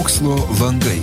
Mokslo langai.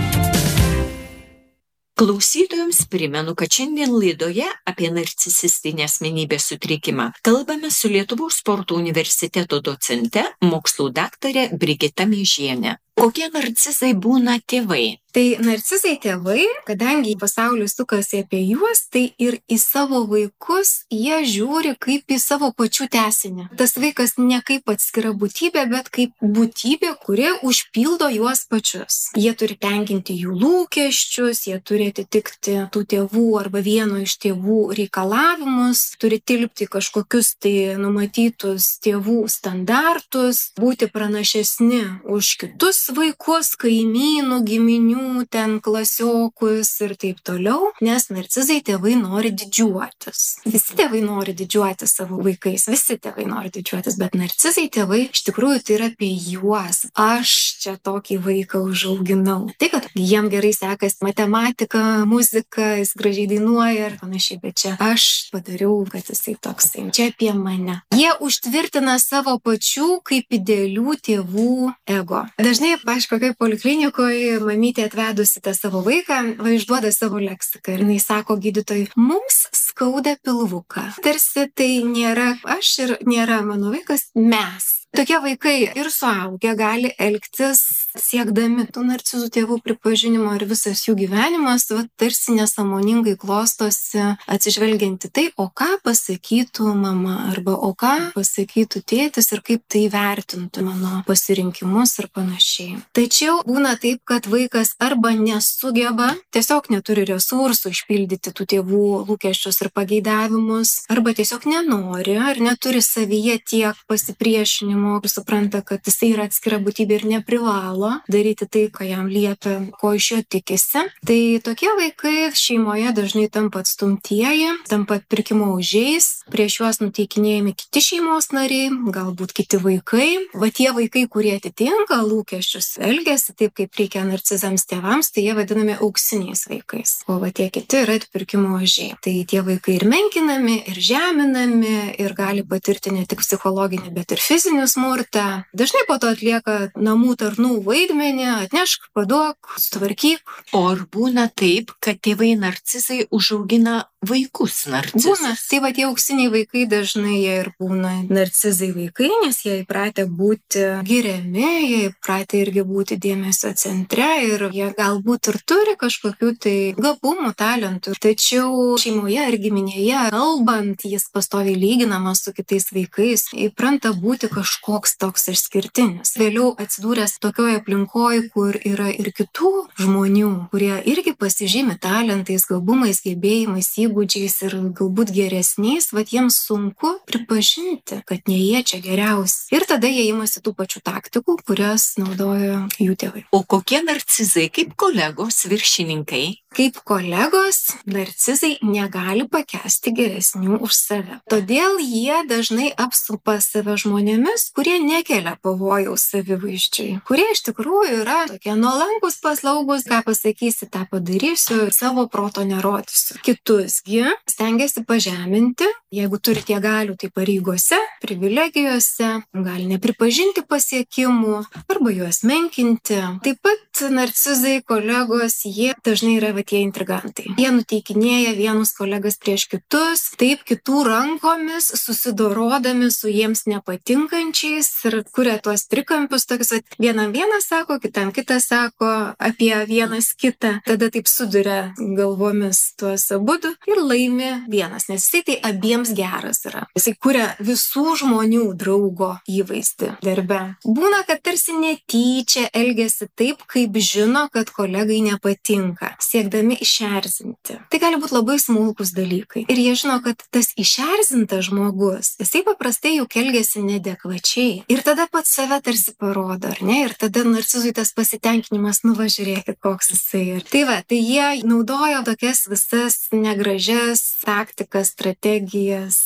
Klausytojams primenu, kad šiandien laidoje apie narcisistinę asmenybės sutrikimą kalbame su Lietuvos sporto universiteto docente, mokslų daktare Brigita Miežiene. Kokie narcizai būna tėvai? Tai narcizai tėvai, kadangi pasaulis sukasi apie juos, tai ir į savo vaikus jie žiūri kaip į savo pačių tęsinį. Tas vaikas ne kaip atskira būtybė, bet kaip būtybė, kuri užpildo juos pačius. Jie turi tenkinti jų lūkesčius, jie turi atitikti tų tėvų arba vieno iš tėvų reikalavimus, turi tilpti kažkokius tai numatytus tėvų standartus, būti pranašesni už kitus vaikus, kaimynų, giminių, ten klasiokus ir taip toliau, nes narcizai tėvai nori didžiuotis. Visi tėvai nori didžiuotis savo vaikais, visi tėvai nori didžiuotis, bet narcizai tėvai iš tikrųjų tai yra apie juos. Aš čia tokį vaiką užauginau. Tai, kad jiem gerai sekasi matematika, muzika, jis gražiai dainuoja ir panašiai, bet čia aš padariau, kad jisai toksai. Čia apie mane. Jie užtvirtina savo pačių kaip idealių tėvų ego. Dažnai, kažkokioj poliklinikoje mamytė atvedusi tą savo vaiką, išduoda savo leksiką ir jinai sako gydytojui, mums skauda pilvuką. Tarsi tai nėra aš ir nėra mano vaikas, mes. Tokie vaikai ir suaugę gali elgtis siekdami tų narcizų tėvų pripažinimo ir visas jų gyvenimas tarsi nesąmoningai klostosi atsižvelgianti tai, o ką pasakytų mama arba o ką pasakytų tėtis ir kaip tai vertintų mano pasirinkimus ir panašiai. Tačiau būna taip, kad vaikas arba nesugeba, tiesiog neturi resursų išpildyti tų tėvų lūkesčius ir pageidavimus, arba tiesiog nenori ar neturi savyje tiek pasipriešinimo ir supranta, kad jisai yra atskira būtybė ir neprivalo daryti tai, ką jam liepia, ko iš jo tikisi. Tai tokie vaikai šeimoje dažnai tampa atstumtieji, tampa atpirkimo ožiais, prieš juos nuteikinėjami kiti šeimos nariai, galbūt kiti vaikai. Va tie vaikai, kurie atitinka lūkesčius, elgiasi taip, kaip reikia narcizams tėvams, tai jie vadinami auksiniais vaikais. O va tie kiti yra atpirkimo ožiai. Tai tie vaikai ir menkinami, ir žeminami, ir gali patirti ne tik psichologinį, bet ir fizinį smurtą. Dažnai po to atlieka namų tarnų vaidmenį, atnešk, paduok, sutvarkyk. O ar būna taip, kad tėvai narcizai užaugina vaikus narcizus? Būna. Tai va tie auksiniai vaikai dažnai jie ir būna narcizai vaikai, nes jie įpratę būti giriami, jie įpratę irgi būti dėmesio centre ir jie galbūt ir turi kažkokių tai gabumų, talentų. Tačiau šeimoje ar giminėje kalbant, jis pastoviai lyginamas su kitais vaikais, įpranta būti kažkoks toks išskirtinis. Vėliau atsidūręs tokioje aplinkoje, kur yra ir kitų žmonių, kurie irgi pasižymi talentais, gabumais, gebėjimais, įgūdžiais ir galbūt geresniais, vat jiems sunku pripažinti, kad ne jie čia geriausi. Ir tada jie imasi tų pačių taktikų, kurias naudoja jų tėvai. O kokie narcizai, kaip kolegos, viršininkai? Kaip kolegos, narcizai negali pakęsti geresnių už save. Todėl jie dažnai apsupa save žmonėmis, kurie nekelia pavojaus savivaizdžiui, kurie iš tikrųjų yra tokie nuolankus, paslaugus, ką pasakysi, tą padarysiu, savo proto nerodysiu. Kitusgi stengiasi pažeminti, jeigu turi tie galių, tai pareigose, privilegijose, gali nepripažinti pasiekimų arba juos menkinti. Taip pat narcizai, kolegos, jie dažnai yra tie intrigantai. Jie nuteikinėja vienus kolegas prieš kitus, taip kitų rankomis susidorodami su jiems nepatinkančiais ir kuria tuos trikampius, tokius, vienam vienas sako, kitam kitas sako apie vienas kitą, tada taip suduria galvomis tuos abudu ir laimi vienas, nes jisai tai abiems geras yra. Jisai kuria visų žmonių draugo įvaizdį darbe. Būna, kad tarsi netyčia elgiasi taip, kaip žino, kad kolegai nepatinka, siekdami išerzinti. Tai gali būti labai smulkus dalykai. Ir jie žino, kad tas išerzintas žmogus, jisai paprastai juk elgiasi neadekvačiai. Ir tada pats save tarsi parodo, ar ne? Ir tada narcizui tas pasitenkinimas, nuvažiūrėkit, koks jisai. Ir tai va, tai jie naudojo tokias visas negražias taktikas, strategijas,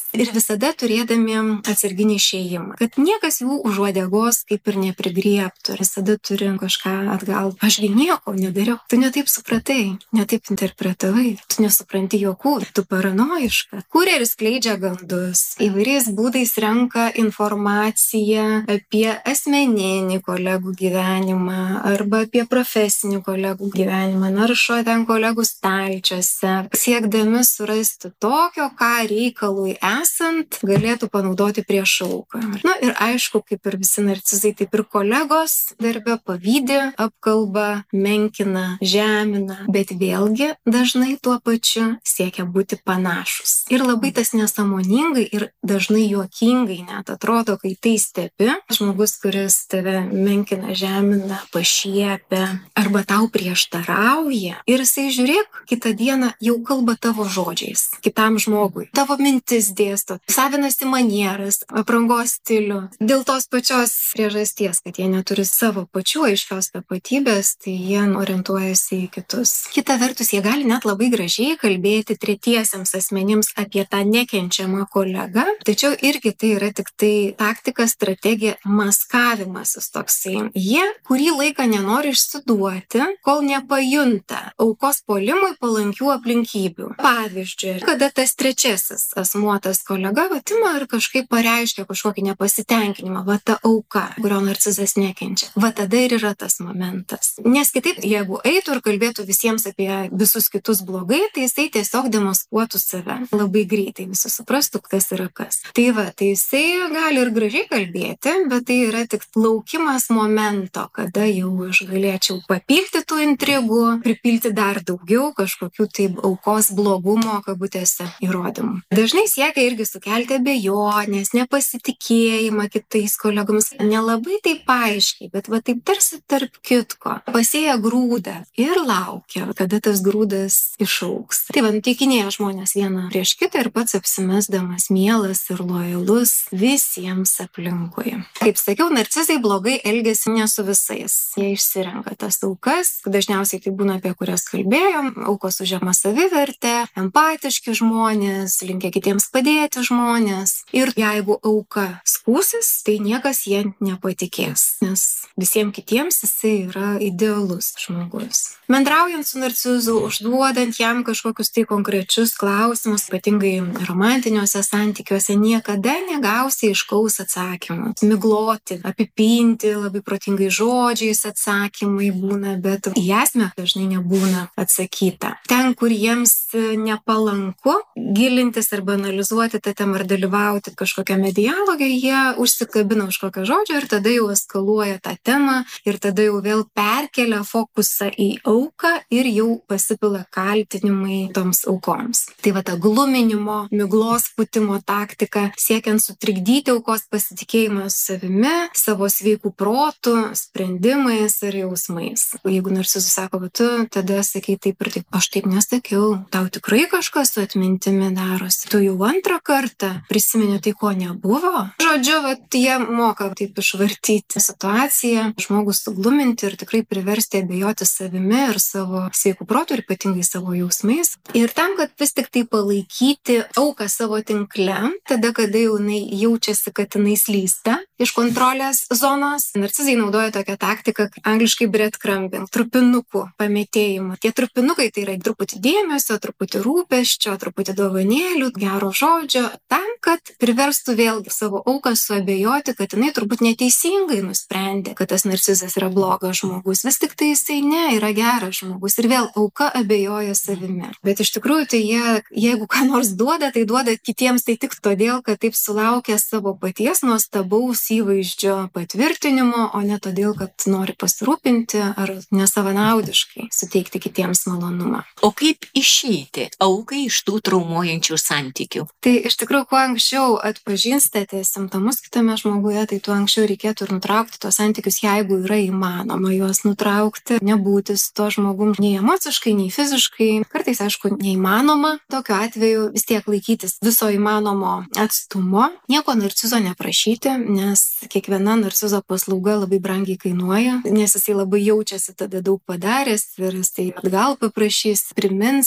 ir visada turėdami atsarginį išėjimą, kad niekas jų už uodegos kaip ir neprigriebtų, visada turi kažką atgal. Ašgi nieko nedariau, tu netaip supratai, netaip interpretavai, tu nesupranti jokų, tu paranojiška. Kurjeris skleidžia gandus, įvairiais būdais renka informaciją apie asmeninį kolegų gyvenimą arba apie profesinį kolegų gyvenimą, naršo ten kolegų stalčiuose, siekdami surasti tokio, ką reikalui esant galėtų panaudoti prieš auką. Ir aišku, kaip ir visi narcizai, taip ir kolegos darbe pavydi, apkalba, menkina, žemina, bet vėlgi dažnai tuo pačiu siekia būti panašus. Ir labai tas nesąmoningai ir dažnai juokingai net atrodo, kai tai stebi, žmogus, kuris tave menkina, žemina, pašiepia arba tau prieštarauja. Ir jisai, žiūrėk, kitą dieną jau kalba tavo žodžiais, kitam žmogui. Tavo mintis dėsto, savinasi manieras, aprangos stilių. Dėl tos pačios priežasties, kad jie neturi savo pačių aiškios tapatybės, tai jie orientuojasi į kitus. Kita vertus, jie gali net labai gražiai kalbėti tretiesiems asmenims apie tą nekenčiamą kolegą, tačiau irgi tai yra tik tai taktika, strategija, maskavimasis toksai. Jie kurį laiką nenori išsiduoti, kol nepajunta aukos puolimui palankių aplinkybių. Pavyzdžiui, kada tas trečiasis asmuo, tas kolega, ima ir kažkaip pareiškia kažkokį nepasitenkinimą, ta auka, kurio narcizas nekenčia. Tada ir yra tas momentas. Nes kitaip, jeigu eitų ir kalbėtų visiems apie visus kitus blogai, tai jisai tiesiog demaskuotų save. Labai greitai visi suprastų, kas yra kas. Tai jisai gali ir gražiai kalbėti, bet tai yra tik laukimas momento, kada jau aš galėčiau papilti tų intrigų, pripilti dar daugiau kažkokių taip aukos blogumo, kabutėse, įrodymų. Dažnai siekia irgi sukelti abejonės, nepasitikėjimą kitais kolegomis. Nelabai taip aiškiai, bet taip tarsi tarp kitko. Pasėja grūdą ir laukia, kada tas grūdas išaugs. Nuteikinėja žmonės vieną prieš kitą ir pats apsimesdamas mielas ir lojalus visiems aplinkui. Kaip sakiau, narcizai blogai elgiasi ne su visais. Jie išsirenka tas aukas, dažniausiai tai būna apie kurias kalbėjom, aukos su žema savivertė, empatiški žmonės, linkę kitiems padėti žmonės. Ir jeigu auka skųsis, tai niekas jie nepatikės, nes visiems kitiems jisai yra idealus žmogus. Bendraujant su narcizu, užduodant jam kažkokius tai konkrečius klausimus, ypatingai romantiniuose santykiuose, niekada negausi aiškaus atsakymų. Migloti, apipinti, labai protingai žodžiais atsakymai būna, bet į esmę dažnai nebūna atsakyta. Ten, kur jiems nepalanku gilintis arba analizuoti tą temą ar dalyvauti kažkokiame dialoge, jie užsikabina už kokio žodžio ir tada jau eskaluoja tą temą ir tada jau vėl perkelia fokusą į auką ir jau pasipila kaltinimai toms aukoms. Tai ta gluminimo, miglos pūtimo taktika, siekiant sutrikdyti aukos pasitikėjimą savimi, savo sveikų protų, sprendimais ir jausmais. Jeigu narcizas sako, tu tada sakai taip ir taip, aš taip nesakiau, tau tikrai kažkas su atmintimi darosi, tu jau antrą kartą prisimeni tai, ko nebuvo. Žodžiu, jie moka taip išvartyti situaciją, žmogus sugluminti ir tikrai priversti abejoti savimi ir savo sveikų protų ir ypatingai savo jausmais. Ir tam, kad vis tik tai palaikyti auką savo tinkle, tada, kada jau jinai jaučiasi, kad jinai slysta iš kontrolės zonos, narcizai naudoja tokią taktiką, angliškai breadcrumbing, trupinukų pametėjimą. Tie trupinukai tai yra truputį dėmesio, truputį rūpesčio, truputį dovanėlių, gero žodžio, tam, kad priverstų vėlgi savo auką suabejoti, kad jinai turbūt neteisingai nusprendė, kad tas narcizas yra blogas žmogus. Vis tik tai jisai yra geras žmogus ir vėl auka abejoja savimi. Bet iš tikrųjų tai jie, jeigu ką nors duoda, tai duoda kitiems tai tik todėl, kad taip sulaukia savo paties nuostabaus įvaizdžio patvirtinimo, o ne todėl, kad nori pasirūpinti ar nesavanaudiškai suteikti kitiems malonumą. O kaip išeiti aukai iš tų traumuojančių santykių? Tai iš tikrųjų, kuo anksčiau atpažinstate simptomus kitame žmoguje, tai tuo anksčiau reikėtų ir nutraukti tos santykius, jeigu yra įmanoma juos nutraukti, nebūti su to žmogum nei emociškai, nei fiziškai. Kartais, aišku, neįmanoma. Tokiu atveju vis tiek laikytis viso įmanomo atstumo, nieko narcizo neprašyti, nes kiekviena narcizo paslauga labai brangiai kainuoja, nes jisai labai jaučiasi tada daug padaręs ir jisai atgal paprašys, primins daug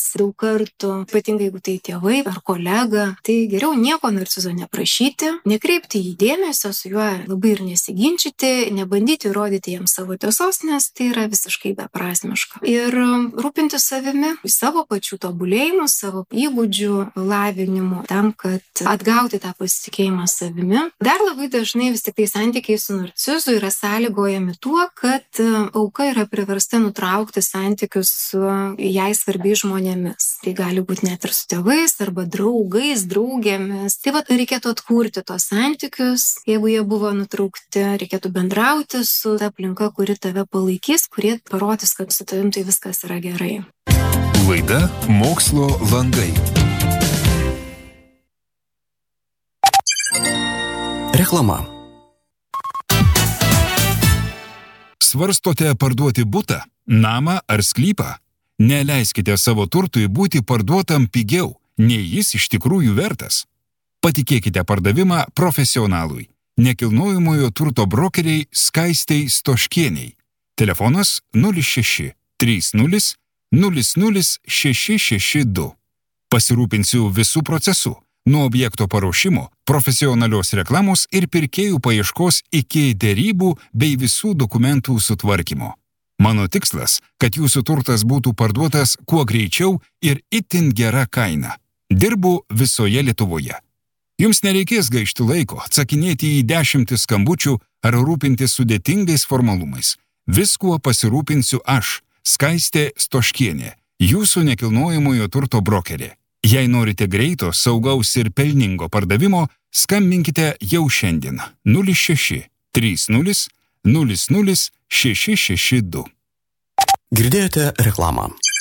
kartų, ypatingai jeigu tai tėvai ar kolega, tai geriau nieko narcizo neprašyti, nekreipti į dėmesio, su juo labai ir nesiginčyti, nebandyti įrodyti jam savo tiesos, nes tai yra visiškai beprasmiška. Ir rūpintis savimi, savo pačių tobulėjimu, savo įgūdžių lavinimu, tam, kad atgauti tą pasitikėjimą savimi. Dar labai dažnai vis tik tai santykiai su narcizu yra sąlygojami tuo, kad auka yra priversta nutraukti santykius su jai svarbiais žmonėmis. Tai gali būti net ir su tėvais arba draugais, draugėmis. Tai vat reikėtų atkurti tos santykius, jeigu jie buvo nutraukti, reikėtų bendrauti su ta aplinka, kuri tave palaikys, kurie parodys, kad su tavim tai viskas yra gerai. Laida Mokslo langai. Reklama. Svarstote parduoti butą, namą ar sklypą? Neleiskite savo turtui būti parduotam pigiau, nei jis iš tikrųjų vertas. Patikėkite pardavimą profesionalui, nekilnojamojo turto brokeriai Skaistei Stoškieniai. Telefonas 06 30 00 662. Pasirūpinsiu visų procesų. Nuo objekto paruošimo, profesionalios reklamos ir pirkėjų paieškos iki derybų bei visų dokumentų sutvarkymo. Mano tikslas, kad jūsų turtas būtų parduotas kuo greičiau ir itin gera kaina. Dirbu visoje Lietuvoje. Jums nereikės gaišti laiko, atsakinėti į 10 skambučių ar rūpintis sudėtingais formalumais. Viskuo pasirūpinsiu aš, Skaistė Stoškienė, jūsų nekilnojamojo turto brokerė. Jei norite greito, saugaus ir pelningo pardavimo, skambinkite jau šiandien 06 30 00 662. Girdėjote reklamą.